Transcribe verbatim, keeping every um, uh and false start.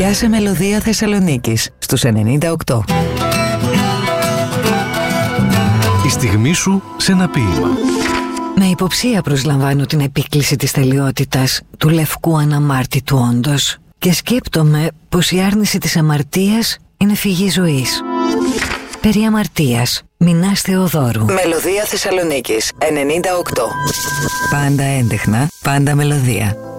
Πιάσε μελωδία Θεσσαλονίκης στους ενενήντα οκτώ. Η στιγμή σου σε ένα ποίημα. Με υποψία προσλαμβάνω την επίκληση της τελειότητας, του λευκού αναμάρτητου όντως, και σκέπτομαι πως η άρνηση της αμαρτίας είναι φυγή ζωής. Περί αμαρτίας, Μινάς Θεοδόρου. Μελωδία Θεσσαλονίκης ενενήντα οκτώ. Πάντα έντεχνα, πάντα μελωδία.